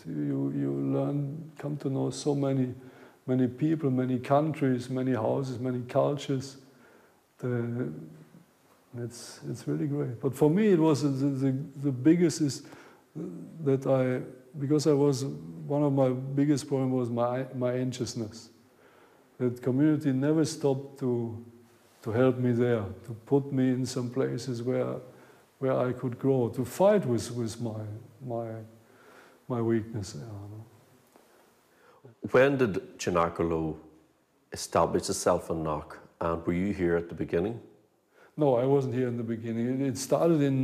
You come to know so many people, many countries, many houses, many cultures. It's really great. But for me, it was the biggest is that because one of my biggest problems was my anxiousness. That community never stopped to help me there, to put me in some places where I could grow, to fight with my weakness. When did Tjanakalo establish itself in Knock, and were you here at the beginning? No, I wasn't here in the beginning. It started in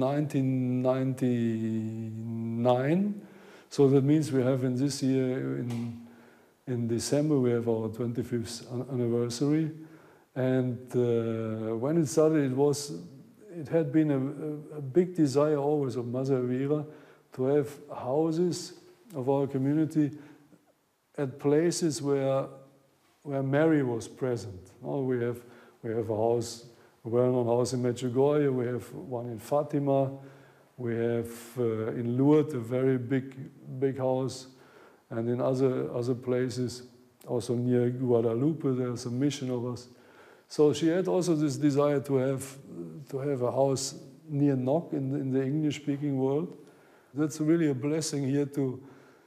1999, so that means we have in this year, in December, we have our 25th anniversary. And when it started, it had been a big desire always of Mother Elvira to have houses of our community at places where Mary was present. We have a house, a well-known house in Medjugorje, we have one in Fatima, we have in Lourdes a very big house, and in other places, also near Guadalupe, there's a mission of us. So she had also this desire to have a house near Knock in the English-speaking world. That's really a blessing here to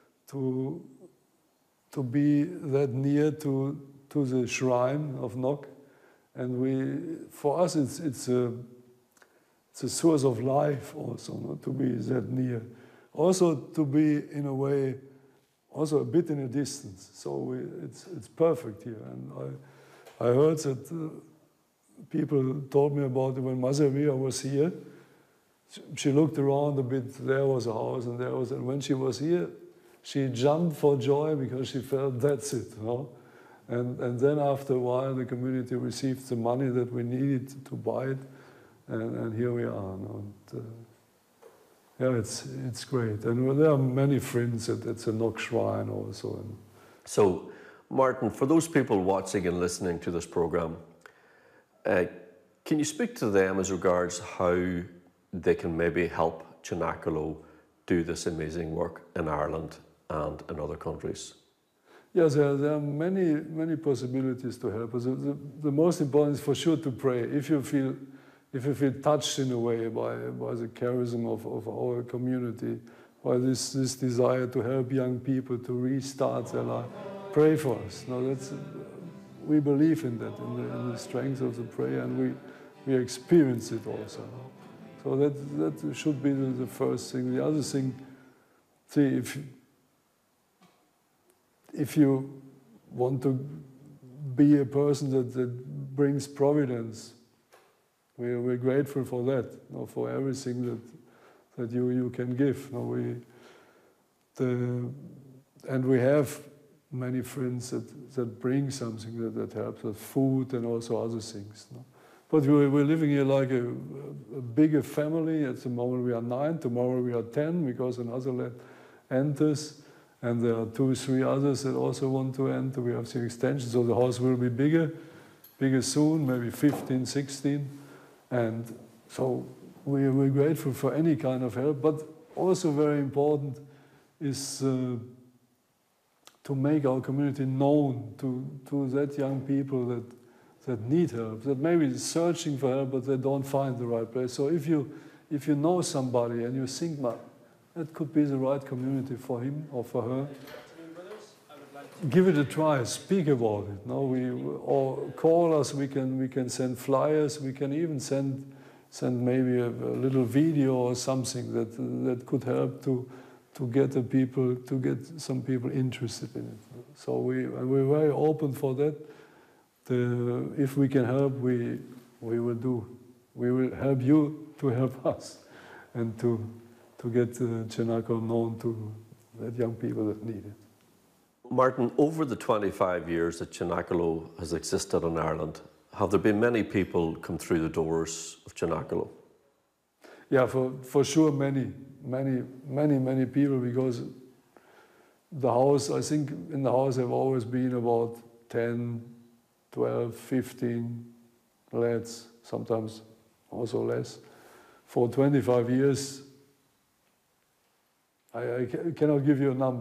be that near to the shrine of Knock, and for us it's a source of life also, not to be that near. Also to be in a way, also a bit in a distance. So it's perfect here, and I heard that people told me about it when Mother Elvira was here. She looked around a bit, there was a house and when she was here, she jumped for joy because she felt that's it, And then after a while, the community received the money that we needed to buy it, and here we are. Yeah, it's great. And there are many friends at the Knock Shrine also. So, Martin, for those people watching and listening to this program, can you speak to them as regards how they can maybe help Tjanakalo do this amazing work in Ireland and in other countries? Yes, there are many possibilities to help us. The most important is for sure to pray. If you feel touched in a way by the charism of our community, by this desire to help young people to restart their life, pray for us. We believe in that, in the strength of the prayer, and we experience it also. So that should be the first thing. The other thing, see, if you want to be a person that brings providence, we're grateful for that, for everything that you can give. And we have many friends that bring something that helps us, food and also other things. But we're living here like a bigger family. At the moment we are 9, tomorrow we are 10, because another lad enters, and there are 2 or 3 others that also want to enter. We have the extension, so the house will be bigger soon, maybe 15, 16. And so we're grateful for any kind of help, but also very important is to make our community known to that young people that need help, that maybe searching for help, but they don't find the right place. So if you know somebody and you think, that could be the right community for him or for her, give it a try, speak about it. Or call us, we can send flyers, we can even send maybe a little video or something that could help to get some people interested in it. So we're very open for that. If we can help, we will do. We will help you to help us, and to get Tjanakalo known to that young people that need it. Martin, over the 25 years that Tjanakalo has existed in Ireland, have there been many people come through the doors of Tjanakalo? Yeah, for sure many people, because the house, I think in the house have always been about 10, 12, 15 lads, sometimes also less. For 25 years, I cannot give you a number.